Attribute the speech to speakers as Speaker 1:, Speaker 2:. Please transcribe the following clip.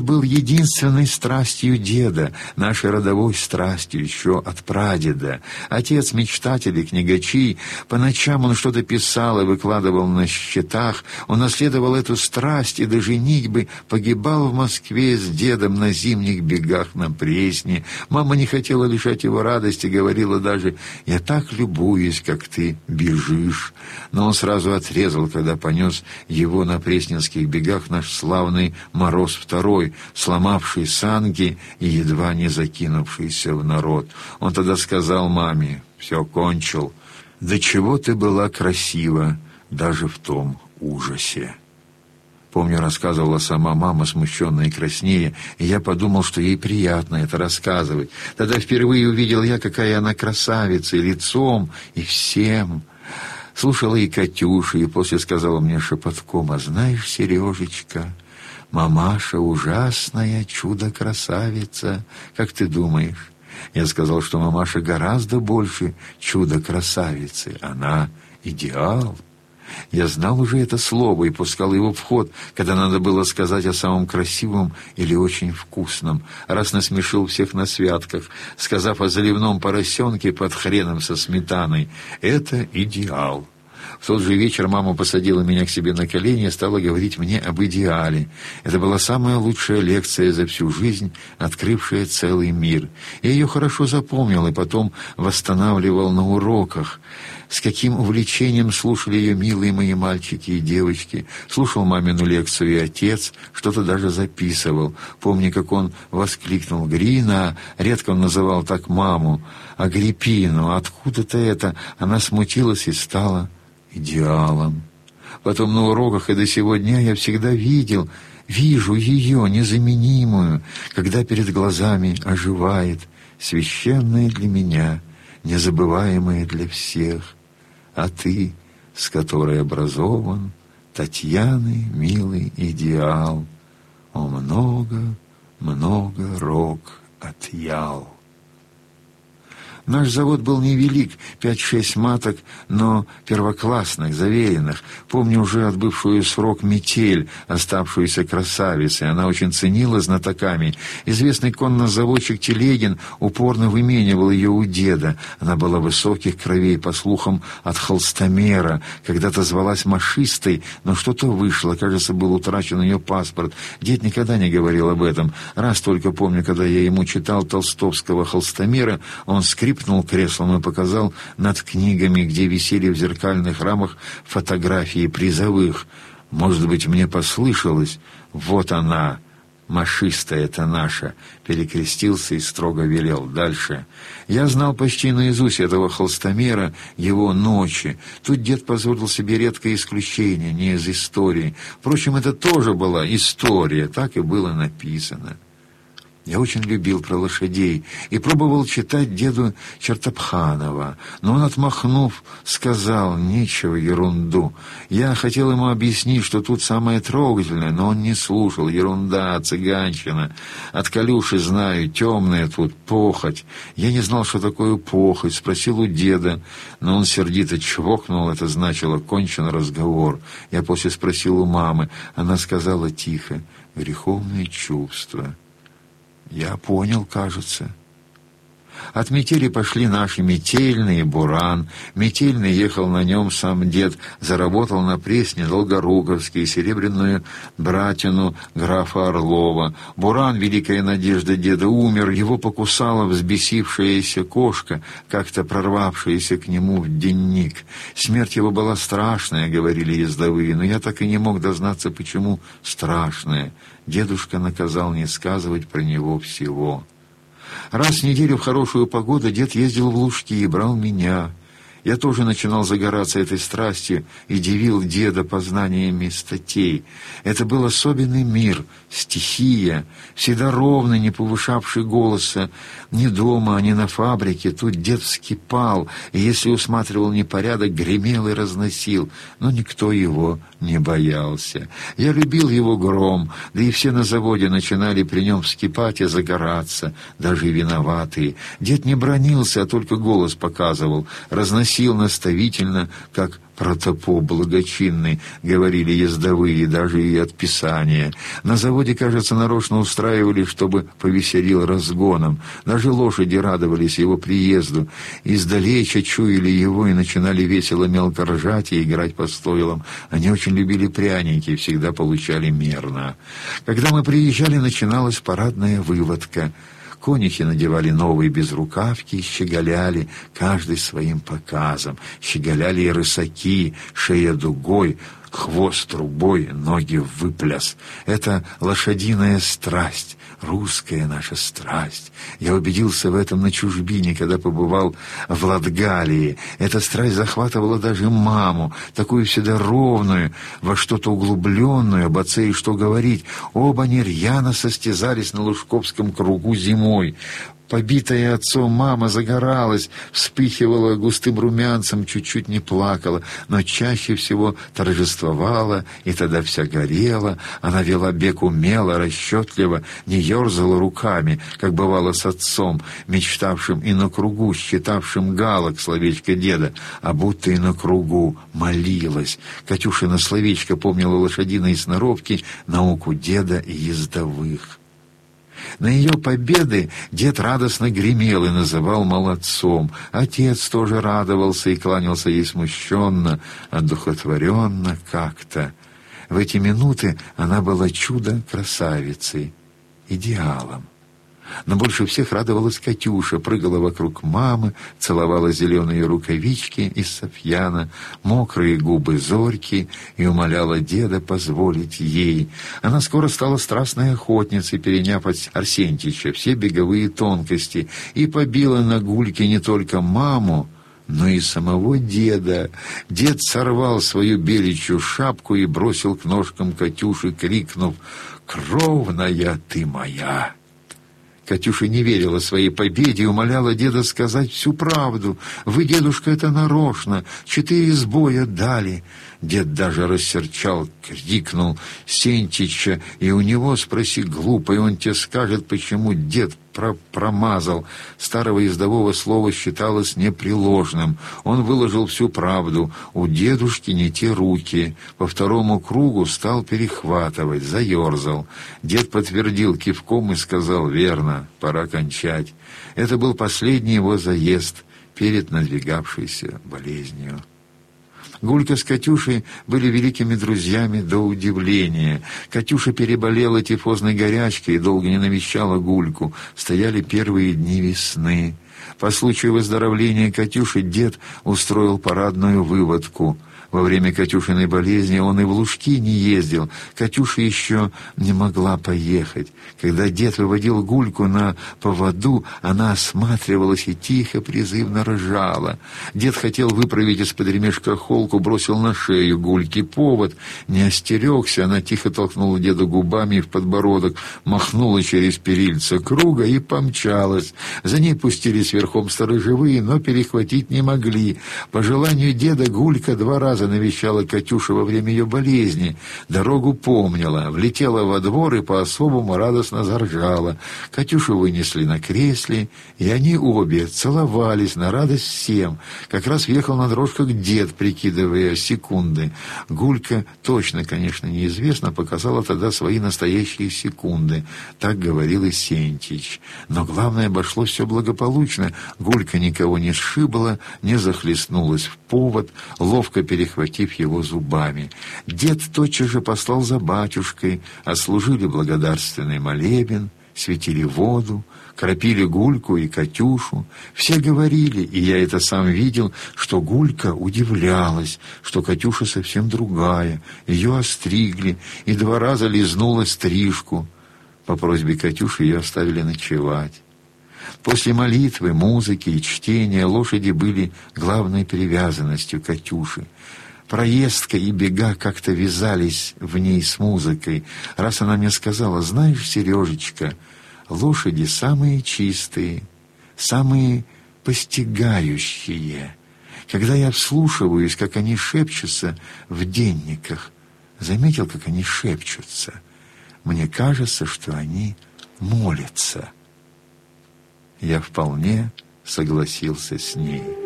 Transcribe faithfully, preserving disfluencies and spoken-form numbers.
Speaker 1: был единственной страстью деда, нашей родовой страстью еще от прадеда. Отец мечтатель и книгачей, по ночам он что-то писал и выкладывал на счетах, он наследовал эту страсть и до женитьбы погибал в Москве с дедом на зимних бегах на Пресне. Мама не хотела лишать его радости, говорила даже: «Я так любуюсь, как ты бежишь». Но он сразу отрезал, когда понес его на пресненских бегах наш славный Мороз Второй, сломавший санки и едва не закинувшийся в народ. Он тогда сказал маме: «Все, кончил. До чего ты была красива даже в том ужасе». Помню, рассказывала сама мама, смущенная и краснея, и я подумал, что ей приятно это рассказывать. Тогда впервые увидел я, какая она красавица, и лицом, и всем. Слушала и Катюша, и после сказала мне шепотком: «А знаешь, Сережечка, мамаша ужасная чудо-красавица, как ты думаешь?» Я сказал, что мамаша гораздо больше чудо-красавицы, она идеал. Я знал уже это слово и пускал его в ход, когда надо было сказать о самом красивом или очень вкусном. Раз насмешил всех на святках, сказав о заливном поросенке под хреном со сметаной. Это идеал. В тот же вечер мама посадила меня к себе на колени и стала говорить мне об идеале. Это была самая лучшая лекция за всю жизнь, открывшая целый мир. Я ее хорошо запомнил и потом восстанавливал на уроках. С каким увлечением слушали ее милые мои мальчики и девочки. Слушал мамину лекцию и отец, что-то даже записывал. Помню, как он воскликнул: «Грина!» Редко он называл так маму. «Агриппину!» Откуда-то это? Она смутилась и стала идеалом. Потом на уроках и до сего дня я всегда видел, вижу ее, незаменимую, когда перед глазами оживает, священная для меня, незабываемая для всех. А ты, с которой образован Татьяны милый идеал, о много, много рок отъял. Наш завод был невелик, пять-шесть маток, но первоклассных, заверенных. Помню уже отбывшую срок метель, оставшуюся красавицей. Она очень ценила знатоками. Известный коннозаводчик Телегин упорно выменивал ее у деда. Она была высоких кровей, по слухам, от холстомера. Когда-то звалась Машистой, но что-то вышло. Кажется, был утрачен ее паспорт. Дед никогда не говорил об этом. Раз только помню, когда я ему читал толстовского холстомера, он скрипнул креслом и показал над книгами, где висели в зеркальных рамах фотографии призовых. Может быть, мне послышалось: «Вот она, Машистая это наша», перекрестился и строго велел: «Дальше». Я знал почти наизусть этого холстомера, его «Ночи». Тут дед позволил себе редкое исключение, не из истории. Впрочем, это тоже была история, так и было написано. Я очень любил про лошадей и пробовал читать деду Чертопханова, но он, отмахнув, сказал: «Нечего ерунду». Я хотел ему объяснить, что тут самое трогательное, но он не слушал. Ерунда, цыганщина. От Калюши знаю, темная тут похоть. Я не знал, что такое похоть, спросил у деда, но он сердито чвокнул, это значило: кончен разговор. Я после спросил у мамы, она сказала тихо: «Греховные чувства». Я понял, кажется. От метели пошли наши метельные, буран. Метельный ехал на нем сам дед, заработал на Пресне Долгоруковский, серебряную братину графа Орлова. Буран, великая надежда деда, умер, его покусала взбесившаяся кошка, как-то прорвавшаяся к нему в денник. Смерть его была страшная, говорили ездовые, но я так и не мог дознаться, почему страшная. Дедушка наказал не сказывать про него всего. Раз в неделю в хорошую погоду дед ездил в Лужки и брал меня. Я тоже начинал загораться этой страстью и дивил деда познаниями статей. Это был особенный мир, стихия, всегда ровный, не повышавший голоса ни дома, ни на фабрике. Тут дед вскипал, и если усматривал непорядок, гремел и разносил, но никто его не боялся. Я любил его гром, да и все на заводе начинали при нем вскипать и загораться, даже и виноватые. Дед не бранился, а только голос показывал, разносил просил наставительно, как протопоп благочинный, говорили ездовые, даже и от Писания. На заводе, кажется, нарочно устраивали, чтобы повеселил разгоном. Даже лошади радовались его приезду. Издалеча чуяли его и начинали весело мелко ржать и играть по стойлам. Они очень любили пряники и всегда получали мерно. Когда мы приезжали, начиналась парадная выводка. Конюхи надевали новые безрукавки и щеголяли, каждый своим показом. Щеголяли и рысаки, шея дугой, хвост трубой, ноги в выпляс. Это лошадиная страсть, русская наша страсть. Я убедился в этом на чужбине, когда побывал в Латгалии. Эта страсть захватывала даже маму, такую всегда ровную, во что-то углубленную, об отце и что говорить. Оба они рьяно состязались на Лужковском кругу зимой. Побитая отцом мама загоралась, вспыхивала густым румянцем, чуть-чуть не плакала, но чаще всего торжествовала, и тогда вся горела. Она вела бег умело, расчетливо, не ерзала руками, как бывало с отцом, мечтавшим и на кругу, считавшим галок словечко деда, а будто и на кругу молилась. Катюшина словечко помнила лошадиные сноровки, науку деда и ездовых. На ее победы дед радостно гремел и называл молодцом. Отец тоже радовался и кланялся ей смущенно, одухотворенно как-то. В эти минуты она была чудо-красавицей, идеалом. Но больше всех радовалась Катюша, прыгала вокруг мамы, целовала зеленые рукавички из софьяна, мокрые губы Зорьки и умоляла деда позволить ей. Она скоро стала страстной охотницей, переняв от Арсентича все беговые тонкости, и побила на Гульке не только маму, но и самого деда. Дед сорвал свою беличью шапку и бросил к ножкам Катюши, крикнув: «Кровная ты моя!» Катюша не верила своей победе и умоляла деда сказать всю правду. «Вы, дедушка, это нарочно, четыре сбоя дали». Дед даже рассерчал, крикнул Сентича, и у него спроси глупо, и он тебе скажет, почему дед про промазал. Старого ездового слова считалось непреложным. Он выложил всю правду. У дедушки не те руки. По второму кругу стал перехватывать, заерзал. Дед подтвердил кивком и сказал: «Верно, пора кончать». Это был последний его заезд перед надвигавшейся болезнью. Гулька с Катюшей были великими друзьями до удивления. Катюша переболела тифозной горячкой и долго не навещала Гульку. Стояли первые дни весны. По случаю выздоровления Катюши дед устроил парадную выводку. Во время Катюшиной болезни он и в Лужки не ездил. Катюша еще не могла поехать. Когда дед выводил Гульку на поводу, она осматривалась и тихо, призывно ржала. Дед хотел выправить из-под ремешка холку, бросил на шею Гульки повод. Не остерегся, она тихо толкнула деда губами в подбородок, махнула через перильца круга и помчалась. За ней пустились верхом сторожевые, но перехватить не могли. По желанию деда Гулька два раза навещала Катюшу во время ее болезни. Дорогу помнила, влетела во двор и по-особому радостно заржала. Катюшу вынесли на кресле, и они обе целовались на радость всем. Как раз въехал на дрожках дед, прикидывая секунды. Гулька, точно, конечно, неизвестно, показала тогда свои настоящие секунды. Так говорил и Сентич. Но главное, обошлось все благополучно. Гулька никого не сшибла, не захлестнулась в повод, ловко перехватила, хватив его зубами. Дед тотчас же послал за батюшкой, отслужили благодарственный молебен, светили воду, кропили Гульку и Катюшу. Все говорили, и я это сам видел, что Гулька удивлялась, что Катюша совсем другая. Ее остригли, и два раза лизнула стрижку. По просьбе Катюши ее оставили ночевать. После молитвы, музыки и чтения лошади были главной привязанностью Катюши. Проездка и бега как-то вязались в ней с музыкой. Раз она мне сказала: «Знаешь, Сережечка, лошади самые чистые, самые постигающие. Когда я вслушиваюсь, как они шепчутся в денниках, заметил, как они шепчутся, мне кажется, что они молятся». Я вполне согласился с ней.